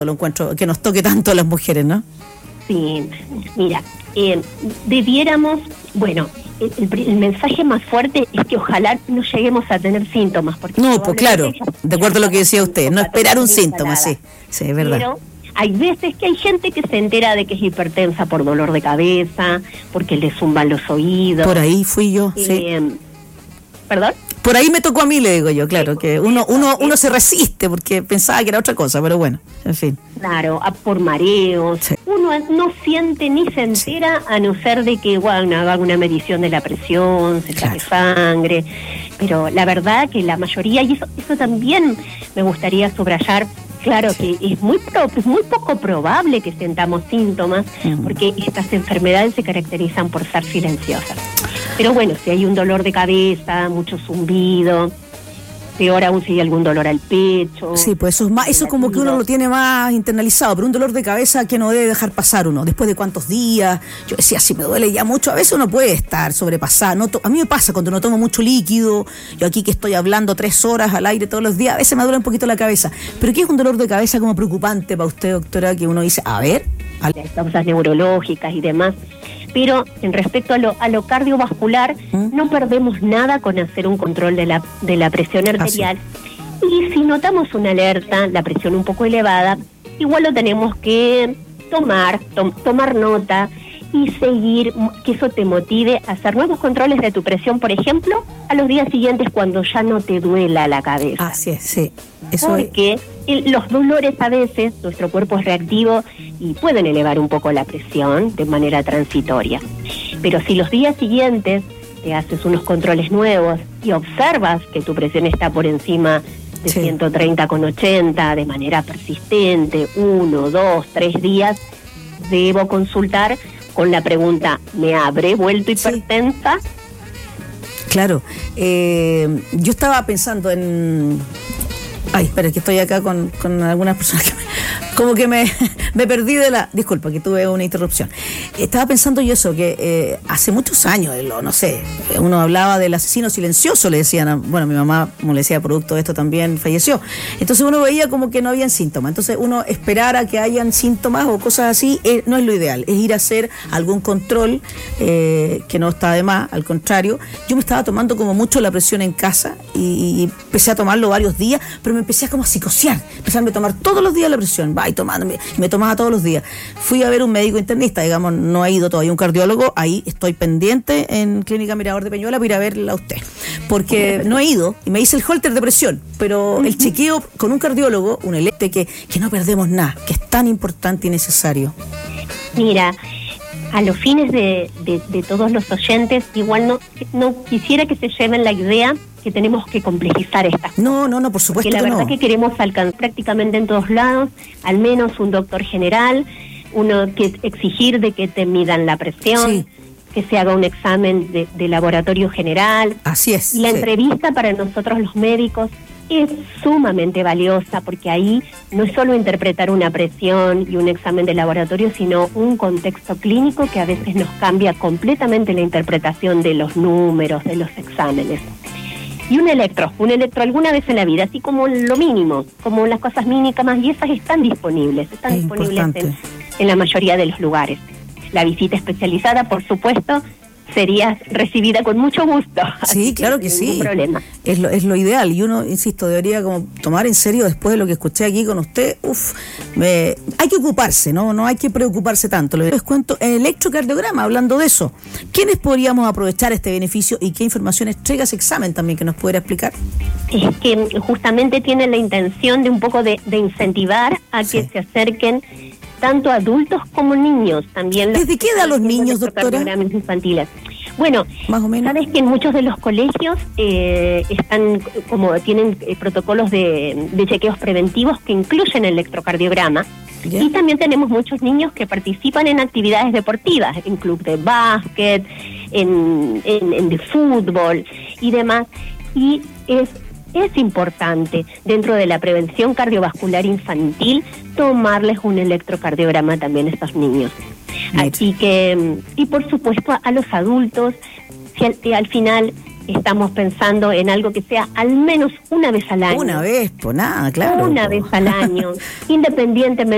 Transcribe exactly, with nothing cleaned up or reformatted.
lo encuentro que nos toque tanto a las mujeres, ¿no? Sí, mira, eh, debiéramos, bueno, el, el, el mensaje más fuerte es que ojalá no lleguemos a tener síntomas. Porque no, pues claro, de acuerdo a lo que decía usted, no esperar un síntoma, sí, sí, es verdad. Pero hay veces que hay gente que se entera de que es hipertensa por dolor de cabeza, porque le zumban los oídos. Por ahí fui yo, eh, sí. ¿Perdón? Por ahí me tocó a mí, le digo yo, claro, que uno uno uno se resiste porque pensaba que era otra cosa, pero bueno, en fin. Claro, por mareos. Sí. Uno no siente ni se entera, sí, a no ser de que bueno, haga una medición de la presión, se saque claro. sangre. Pero la verdad que la mayoría, y eso, eso también me gustaría subrayar, claro, sí, que es muy pro, es muy poco probable que sintamos síntomas, uh-huh, porque estas enfermedades se caracterizan por ser silenciosas. Pero bueno, si hay un dolor de cabeza, mucho zumbido, peor aún si hay algún dolor al pecho. Sí, pues eso es más, eso como que uno lo tiene más internalizado, pero un dolor de cabeza que no debe dejar pasar uno, después de cuántos días. Yo decía, si me duele ya mucho, a veces uno puede estar sobrepasado. No to- a mí me pasa cuando no tomo mucho líquido, yo aquí que estoy hablando tres horas al aire todos los días, a veces me duele un poquito la cabeza. Pero ¿qué es un dolor de cabeza como preocupante para usted, doctora, que uno dice, a ver? Al- Las causas neurológicas y demás. Pero en respecto a lo, a lo cardiovascular, ¿Mm? no perdemos nada con hacer un control de la, de la presión arterial. Ah, sí. Y si notamos una alerta, la presión un poco elevada, igual lo tenemos que tomar, to- tomar nota y seguir, que eso te motive a hacer nuevos controles de tu presión, por ejemplo, a los días siguientes cuando ya no te duela la cabeza. Así es, sí. Eso Porque es. El, los dolores a veces, nuestro cuerpo es reactivo y pueden elevar un poco la presión de manera transitoria. Pero si los días siguientes te haces unos controles nuevos y observas que tu presión está por encima de sí. ciento treinta con ochenta de manera persistente, uno, dos, tres días, debo consultar con la pregunta, ¿me habré vuelto hipertensa? Sí. Claro, eh, yo estaba pensando en... Ay, espera, que estoy acá con, con algunas personas que me, como que me, me perdí de la... Disculpa, que tuve una interrupción. Estaba pensando yo eso, que eh, hace muchos años, lo, no sé, uno hablaba del asesino silencioso, le decían, bueno, mi mamá, como le decía, producto de esto también falleció. Entonces uno veía como que no habían síntomas. Entonces uno esperar a que hayan síntomas o cosas así eh, no es lo ideal. Es ir a hacer algún control eh, que no está de más, al contrario. Yo me estaba tomando como mucho la presión en casa y, y empecé a tomarlo varios días, pero me empecé a como a psicosear, empecé a tomar todos los días la presión, va y tomándome, y me tomaba todos los días. Fui a ver un médico internista, digamos, no he ido todavía, un cardiólogo, ahí estoy pendiente en Clínica Mirador de Peñuela para ir a verla a usted, porque no he ido, y me hice el holter de presión, pero uh-huh. el chequeo con un cardiólogo, un electe que, que no perdemos nada, que es tan importante y necesario. Mira, a los fines de, de, de todos los oyentes, igual no, no quisiera que se lleven la idea que tenemos que complejizar estas cosas. No, no, no, por supuesto que no. Porque la verdad que queremos alcanzar prácticamente en todos lados, al menos un doctor general, uno que exigir de que te midan la presión, sí. que se haga un examen de, de laboratorio general. Así es. Y la sí. entrevista para nosotros los médicos es sumamente valiosa, porque ahí no es solo interpretar una presión y un examen de laboratorio, sino un contexto clínico que a veces nos cambia completamente la interpretación de los números, de los exámenes. Y un electro, un electro alguna vez en la vida, así como lo mínimo, como las cosas mínimas, y esas están disponibles, están es disponibles en, en la mayoría de los lugares. La visita especializada, por supuesto, sería recibida con mucho gusto. Sí, claro que, que sí. Ningún problema. Es lo, es lo ideal, y uno, insisto, debería como tomar en serio después de lo que escuché aquí con usted. Uf, me, hay que ocuparse, ¿no? No hay que preocuparse tanto. Les cuento, el electrocardiograma, hablando de eso, ¿quiénes podríamos aprovechar este beneficio y qué información entrega ese examen también que nos pudiera explicar? Es que justamente tiene la intención de un poco de, de incentivar a que sí. se acerquen tanto adultos como niños también. ¿Desde qué edad los niños, doctora? Programas infantiles. Bueno, más o menos. Sabes que en muchos de los colegios eh, están como tienen eh, protocolos de, de chequeos preventivos que incluyen el electrocardiograma. Yeah. Y también tenemos muchos niños que participan en actividades deportivas, en club de básquet, en, en, en de fútbol y demás. Y es Es importante, dentro de la prevención cardiovascular infantil, tomarles un electrocardiograma también a estos niños. Right. Así que, y por supuesto a los adultos, si al, al final estamos pensando en algo que sea al menos una vez al año. Una vez, pues nada, claro. Una pues. vez al año, independientemente